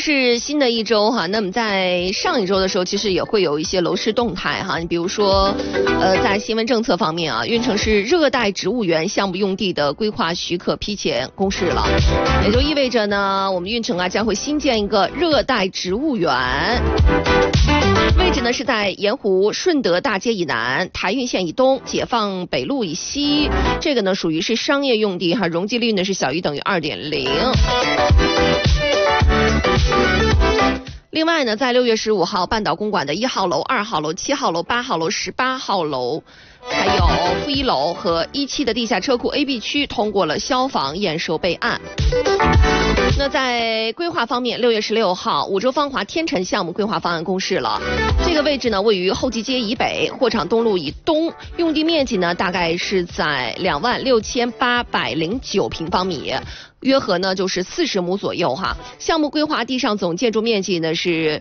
是新的一周哈，那么在上一周的时候，其实也会有一些楼市动态哈。你比如说，在新闻政策方面啊，运城市热带植物园项目用地的规划许可批前公示了，也就意味着呢，我们运城啊将会新建一个热带植物园。位置呢是在盐湖顺德大街以南、台运线以东、解放北路以西，这个呢属于是商业用地哈，容积率呢是小于等于 2.0。另外呢，在6月15号，半岛公馆的1号楼、2号楼、7号楼、8号楼、18号楼，还有负1楼和1期的地下车库 A、B 区通过了消防验收备案。那在规划方面，6月16号，五洲芳华天成项目规划方案公示了。这个位置呢，位于后济街以北、货场东路以东，用地面积呢大概是在26809平方米。约合呢就是40亩左右哈。项目规划地上总建筑面积呢是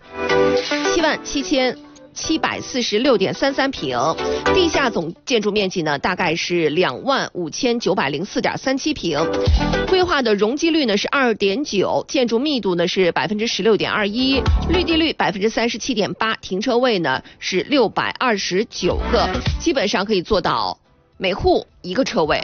77746.33平，地下总建筑面积呢大概是25904.37平，规划的容积率呢是 2.9%， 建筑密度呢是 16.21%， 绿地率 37.8%， 停车位呢是629个，基本上可以做到每户1个车位。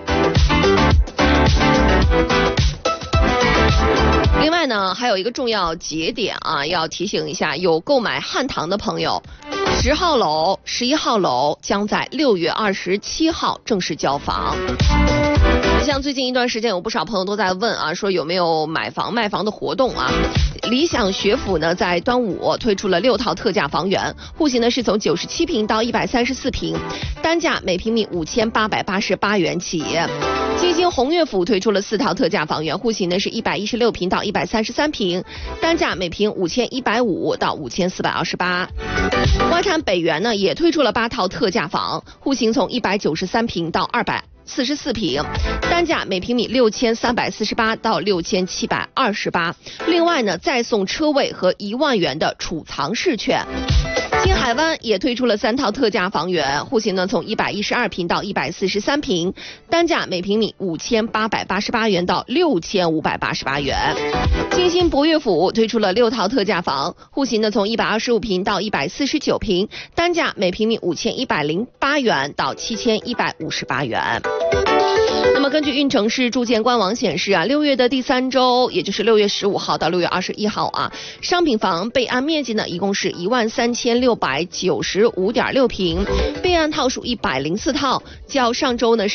另外呢，还有一个重要节点啊，要提醒一下有购买汉唐的朋友，10号楼、11号楼将在6月27号正式交房。像最近一段时间有不少朋友都在问啊，说有没有买房卖房的活动啊？理想学府呢在端午推出了6套特价房源，户型呢是从97平到134平，单价每平米5888元起。金星红悦府推出了4套特价房源，户型呢是116平到133平，单价每平5150到5428。华产北园呢也推出了8套特价房，户型从193平到244平，单价每平米6348到6728。另外呢，再送车位和1万元的储藏室券。金海湾也推出了3套特价房源，户型呢从112平到143平，单价每平米5888元到6588元。金星博悦府推出了6套特价房，户型呢从125平到149平，单价每平米5108元到7158元。那么根据运城市住建官网显示啊，6月的第3周，也就是6月15号到6月21号啊，商品房备案面积呢一共是13695.6平，备案套数104套，较上周呢是